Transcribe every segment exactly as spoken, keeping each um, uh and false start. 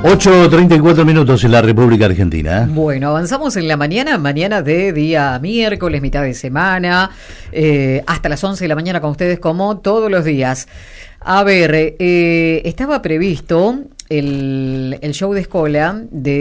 ocho treinta y cuatro minutos en la República Argentina. Bueno, avanzamos en la mañana, mañana de día miércoles, mitad de semana, eh, hasta las once de la mañana con ustedes como todos los días. A ver, eh, estaba previsto el, el show de escuela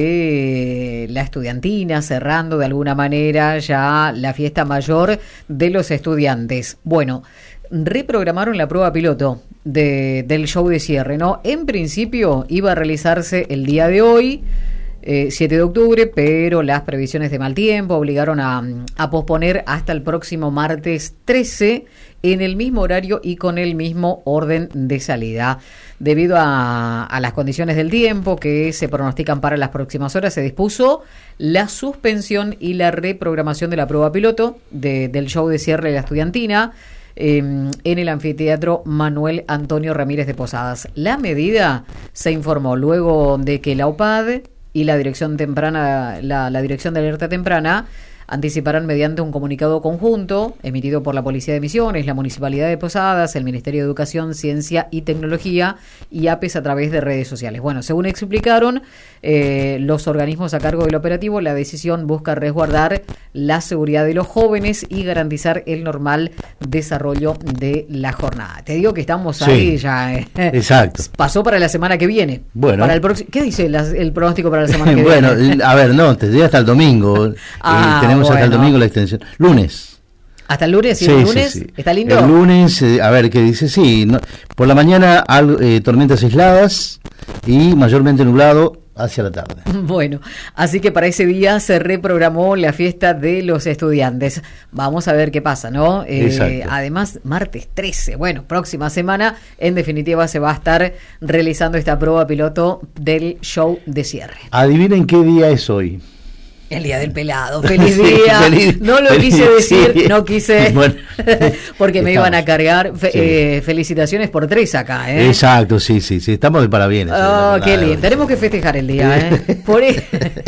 de la estudiantina, cerrando de alguna manera ya la fiesta mayor de los estudiantes. Bueno, reprogramaron la prueba piloto de, del show de cierre, ¿no? En principio iba a realizarse el día de hoy, eh, siete de octubre, pero las previsiones de mal tiempo obligaron a, a posponer hasta el próximo martes trece, en el mismo horario y con el mismo orden de salida. Debido a, a las condiciones del tiempo que se pronostican para las próximas horas, se dispuso la suspensión y la reprogramación de la prueba piloto de, del show de cierre de la estudiantina eh, en el anfiteatro Manuel Antonio Ramírez de Posadas. La medida se informó luego de que la U P A D y la Dirección Temprana, la, la Dirección de Alerta Temprana anticiparán mediante un comunicado conjunto emitido por la Policía de Misiones, la Municipalidad de Posadas, el Ministerio de Educación, Ciencia y Tecnología y A P E S a través de redes sociales. Bueno, según explicaron eh, los organismos a cargo del operativo, la decisión busca resguardar la seguridad de los jóvenes y garantizar el normal desarrollo de la jornada. Te digo que estamos sí, ahí ya. Eh. Exacto. Pasó para la semana que viene. Bueno. Para el próximo. ¿Qué dice la, el pronóstico para la semana que bueno, viene? Bueno, a ver, no, te llega hasta el domingo. Ah, eh, tenemos bueno. hasta el domingo la extensión. Lunes. ¿Hasta el lunes? ¿Sí, sí, el lunes? Sí, sí. ¿Está lindo? El lunes, eh, a ver, ¿qué dice? Sí, no, por la mañana algo, eh, tormentas aisladas y mayormente nublado hacia la tarde. Bueno, así que para ese día se reprogramó la fiesta de los estudiantes. Vamos a ver qué pasa, ¿no? Eh, además, martes trece, bueno, próxima semana, en definitiva se va a estar realizando esta prueba piloto del show de cierre. Adivinen qué día es hoy. El día del pelado, feliz día. Sí, feliz, no lo feliz, quise decir, sí. no quise, bueno, porque me estamos. iban a cargar. Fe, sí. eh, felicitaciones por tres acá, ¿eh? Exacto, sí, sí, sí, estamos de parabienes. Oh, eh, qué lindo. Tenemos que festejar el día, ¿eh? Por eso.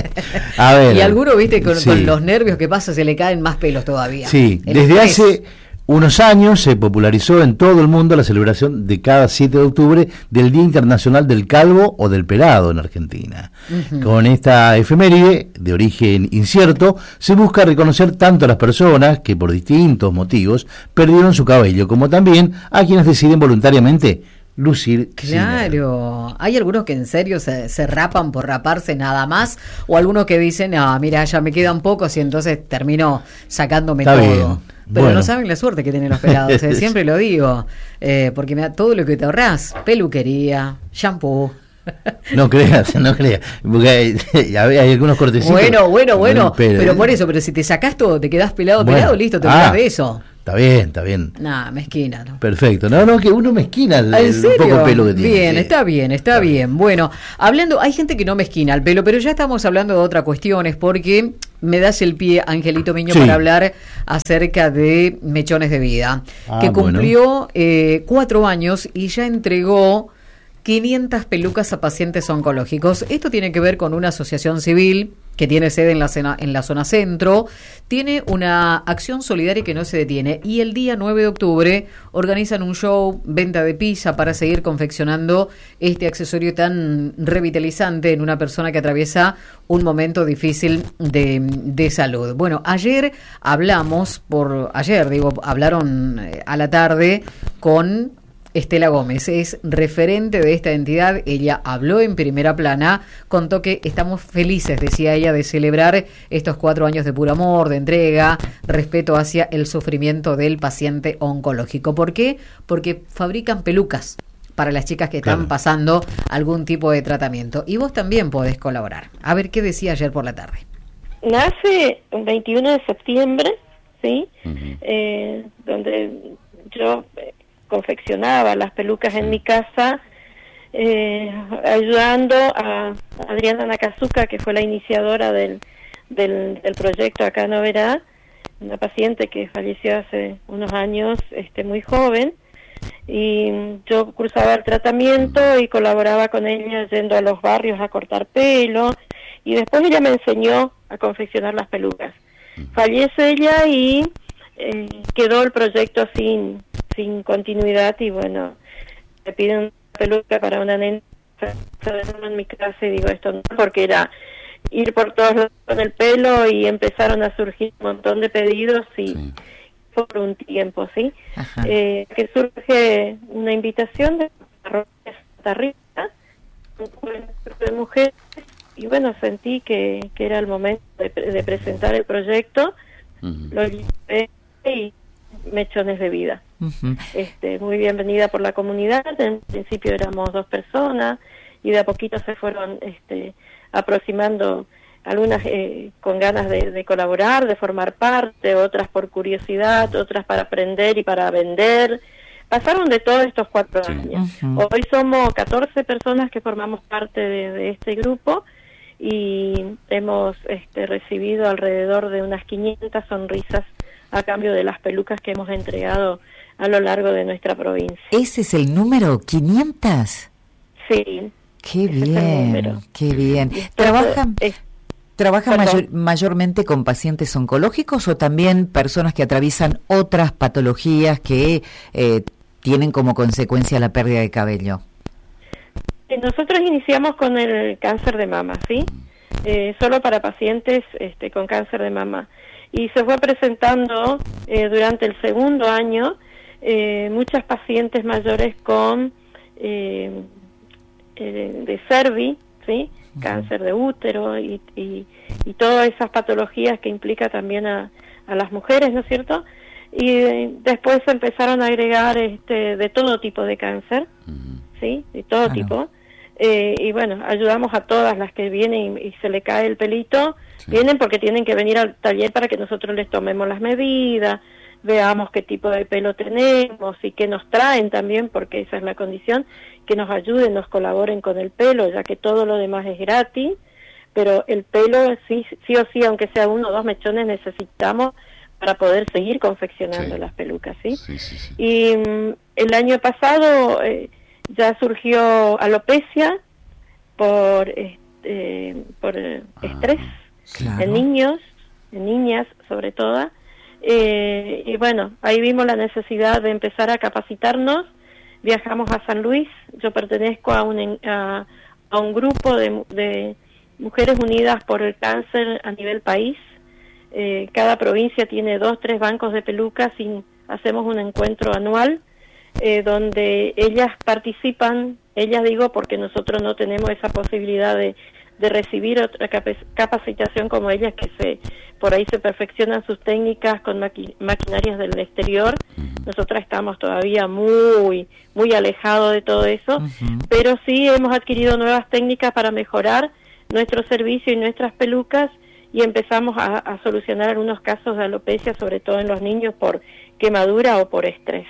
A ver, y alguno, viste, con, sí. con los nervios que pasa, se le caen más pelos todavía. Sí, el desde estrés. hace unos años se popularizó en todo el mundo la celebración de cada siete de octubre del Día Internacional del Calvo o del Pelado en Argentina. Uh-huh. Con esta efeméride de origen incierto, se busca reconocer tanto a las personas que por distintos motivos perdieron su cabello, como también a quienes deciden voluntariamente lucir. Claro, hay algunos que en serio se, se rapan por raparse nada más, o algunos que dicen, ah, mira, ya me quedan pocos y entonces termino sacándome Está todo. Bien. Pero bueno. no saben la suerte que tienen los pelados, ¿eh? Siempre lo digo, eh, porque me da todo lo que te ahorrás, peluquería, shampoo. No creas, no creas, porque hay, hay, hay algunos cortecitos. Bueno, bueno, bueno, pero, pero por eso, pero si te sacás todo, te quedás pelado, bueno, pelado, listo, te ah, olvidás de eso. Está bien, está bien. Nah, mezquina, ¿no? Perfecto. No, no, que uno mezquina el, ¿En el serio? poco pelo que tiene. Bien, sí. está bien, está, está bien. bien. Bueno, hablando, hay gente que no mezquina el pelo, pero ya estamos hablando de otras cuestiones, porque me das el pie, Angelito Miño, sí. para hablar acerca de Mechones de Vida, ah, que cumplió bueno. eh, cuatro años y ya entregó quinientas pelucas a pacientes oncológicos. Esto tiene que ver con una asociación civil que tiene sede en la, cena, en la zona centro, tiene una acción solidaria que no se detiene, y el día nueve de octubre organizan un show, venta de pizza, para seguir confeccionando este accesorio tan revitalizante en una persona que atraviesa un momento difícil de, de salud. Bueno, ayer hablamos, por ayer digo, hablaron a la tarde con Estela Gómez, es referente de esta entidad. Ella habló en primera plana, contó que estamos felices, decía ella, de celebrar estos cuatro años de puro amor, de entrega, respeto hacia el sufrimiento del paciente oncológico. ¿Por qué? Porque fabrican pelucas para las chicas que están claro. pasando algún tipo de tratamiento. Y vos también podés colaborar. A ver, ¿qué decía ayer por la tarde? Nace el veintiuno de septiembre, ¿sí? Uh-huh. Eh, donde yo confeccionaba las pelucas en mi casa, eh, ayudando a Adriana Nakazuka, que fue la iniciadora del, del, del proyecto Acá No Verá, una paciente que falleció hace unos años, este, muy joven, y yo cursaba el tratamiento y colaboraba con ella yendo a los barrios a cortar pelo, y después ella me enseñó a confeccionar las pelucas. Fallece ella y eh, quedó el proyecto sin sin continuidad, y bueno, me piden una peluca para una nena en mi clase, digo esto no, porque era ir por todos lados con el pelo y empezaron a surgir un montón de pedidos y sí. por un tiempo, ¿sí? Eh, que surge una invitación de Santa Rita, un grupo de mujeres, y bueno, sentí que, que era el momento de, de presentar el proyecto, uh-huh. lo llevé y Mechones de Vida. Uh-huh. Este, muy bienvenida por la comunidad, en principio éramos dos personas, y de a poquito se fueron este, aproximando algunas eh, con ganas de, de colaborar, de formar parte, otras por curiosidad, otras para aprender y para vender. Pasaron de todos estos cuatro sí. años. Uh-huh. Hoy somos catorce personas que formamos parte de, de este grupo y hemos este, recibido alrededor de unas quinientas sonrisas a cambio de las pelucas que hemos entregado a lo largo de nuestra provincia. ¿Ese es el número? ¿quinientas? Sí. Qué bien, qué bien. ¿Trabajan, es, ¿trabajan mayor, mayormente con pacientes oncológicos o también personas que atraviesan otras patologías que eh, tienen como consecuencia la pérdida de cabello? Nosotros iniciamos con el cáncer de mama, ¿sí? Eh, solo para pacientes este, con cáncer de mama. Y se fue presentando eh, durante el segundo año eh, muchas pacientes mayores con eh, eh, de cervi, ¿sí? Uh-huh. Cáncer de útero y, y, y todas esas patologías que implica también a, a las mujeres, ¿no es cierto? Y eh, después se empezaron a agregar este, de todo tipo de cáncer, uh-huh. ¿sí? De todo claro. tipo. Eh, y bueno, ayudamos a todas las que vienen y, y se le cae el pelito, sí. vienen porque tienen que venir al taller para que nosotros les tomemos las medidas, veamos qué tipo de pelo tenemos y qué nos traen también, porque esa es la condición, que nos ayuden, nos colaboren con el pelo, ya que todo lo demás es gratis, pero el pelo sí, sí o sí, aunque sea uno o dos mechones, necesitamos para poder seguir confeccionando sí. las pelucas, ¿sí? Sí, sí, sí. Y um, el año pasado eh, ya surgió alopecia por este, por ah, estrés claro. en niños, en niñas sobre todo, eh, y bueno, ahí vimos la necesidad de empezar a capacitarnos. Viajamos a San Luis, yo pertenezco a un a, a un grupo de, de Mujeres Unidas por el Cáncer a nivel país. Eh, cada provincia tiene dos, tres bancos de pelucas y hacemos un encuentro anual eh, donde ellas participan, ellas digo porque nosotros no tenemos esa posibilidad de, de recibir otra capacitación como ellas, que se por ahí se perfeccionan sus técnicas con maqui maquinarias del exterior. Nosotras estamos todavía muy muy alejados de todo eso, uh-huh. pero sí hemos adquirido nuevas técnicas para mejorar nuestro servicio y nuestras pelucas, y empezamos a, a solucionar algunos casos de alopecia, sobre todo en los niños por quemadura o por estrés.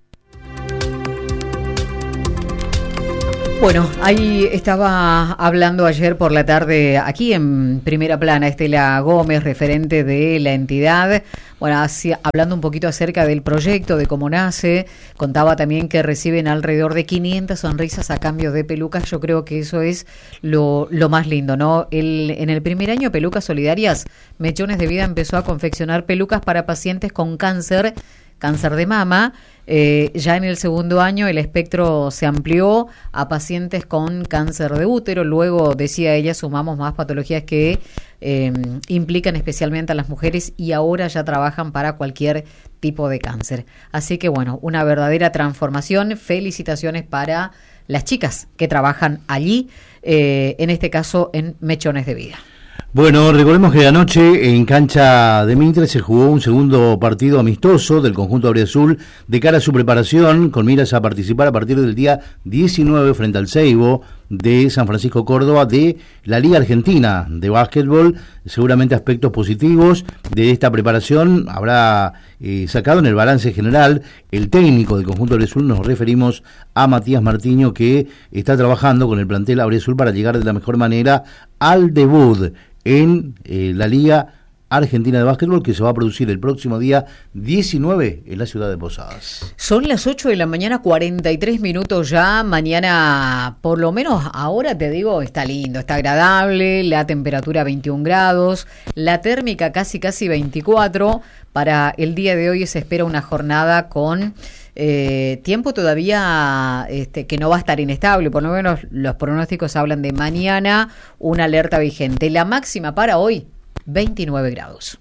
Bueno, ahí estaba hablando ayer por la tarde aquí en Primera Plana Estela Gómez, referente de la entidad, bueno, así, hablando un poquito acerca del proyecto, de cómo nace. Contaba también que reciben alrededor de quinientas sonrisas a cambio de pelucas. Yo creo que eso es lo, lo más lindo, ¿no? El, en el primer año, Pelucas Solidarias, Mechones de Vida empezó a confeccionar pelucas para pacientes con cáncer, cáncer de mama. Eh, ya en el segundo año el espectro se amplió a pacientes con cáncer de útero. Luego, decía ella, sumamos más patologías que eh, implican especialmente a las mujeres, y ahora ya trabajan para cualquier tipo de cáncer. Así que bueno, una verdadera transformación. Felicitaciones para las chicas que trabajan allí, eh, en este caso en Mechones de Vida. Bueno, recordemos que anoche en cancha de Mitre se jugó un segundo partido amistoso del conjunto auriazul de cara a su preparación, con miras a participar a partir del día diecinueve frente al Seibo de San Francisco Córdoba de la Liga Argentina de Básquetbol. Seguramente aspectos positivos de esta preparación habrá eh, sacado en el balance general el técnico del conjunto auriazul. Nos referimos a Matías Martiño, que está trabajando con el plantel auriazul para llegar de la mejor manera al debut en eh, la Liga Argentina de Básquetbol, que se va a producir el próximo día diecinueve en la ciudad de Posadas. Son las ocho de la mañana, cuarenta y tres minutos ya. Mañana, por lo menos ahora te digo, está lindo, está agradable, la temperatura veintiún grados, la térmica casi casi veinticuatro. Para el día de hoy se espera una jornada con eh, tiempo todavía este, que no va a estar inestable, por lo menos los pronósticos hablan de mañana una alerta vigente. La máxima para hoy, veintinueve grados.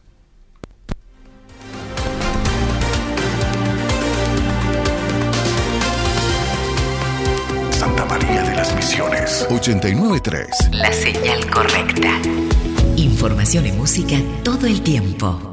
Santa María de las Misiones, ochenta y nueve punto tres. La señal correcta. Información y música todo el tiempo.